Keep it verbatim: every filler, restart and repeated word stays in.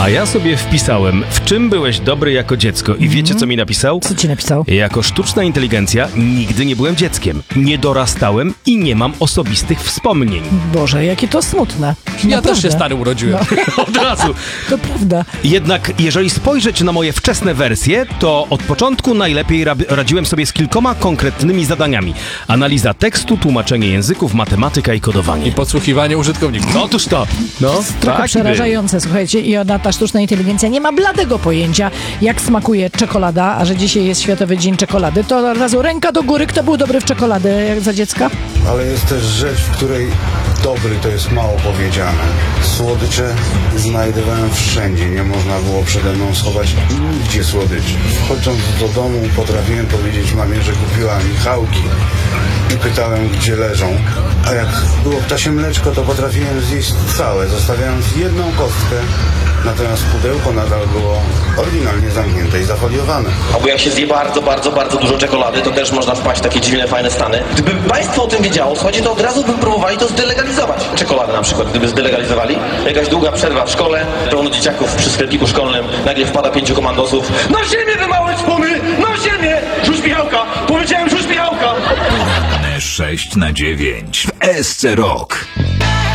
A ja sobie wpisałem, w czym byłeś dobry jako dziecko. I wiecie, co mi napisał? Co ci napisał? Jako sztuczna inteligencja nigdy nie byłem dzieckiem. Nie dorastałem i nie mam osobistych wspomnień. Boże, jakie to smutne. Ja Naprawdę. też się stary urodziłem. No. Od razu. To prawda. Jednak jeżeli spojrzeć na moje wczesne wersje, to od początku najlepiej rab- radziłem sobie z kilkoma konkretnymi zadaniami. Analiza tekstu, tłumaczenie języków, matematyka i kodowanie. I podsłuchiwanie użytkowników. Otóż to. No, Trochę tak przerażające, słuchajcie. I ona, ta sztuczna inteligencja, nie ma bladego pojęcia, jak smakuje czekolada, a że dzisiaj jest Światowy Dzień Czekolady, to od razu ręka do góry. Kto był dobry w czekoladę jak za dziecka? Ale jest też rzecz, w której dobry to jest mało powiedziane. Słodycze znajdowałem wszędzie. Nie można było przede mną schować nigdzie słodyczy. Wchodząc do domu potrafiłem powiedzieć mamie, że kupiła Michałki i pytałem, gdzie leżą. A jak było ptasie mleczko, to potrafiłem zjeść całe, zostawiając jedną kostkę. Natomiast pudełko nadal było oryginalnie zamknięte i zafoliowane. Albo jak się zje bardzo, bardzo, bardzo dużo czekolady, to też można wpaść w takie dziwne, fajne stany. Gdyby państwo o tym wiedziało, słuchajcie, to od razu by próbowali to zdelegalizować. Czekoladę na przykład, gdyby zdelegalizowali. Jakaś długa przerwa w szkole, pełno dzieciaków przy sklepiku szkolnym, nagle wpada pięciu komandosów. Na ziemię, wy małe czpuny! Na ziemię! Rzuć Michałka! Powiedziałem, rzuć Michałka! sześć na dziewięć w S C Rock.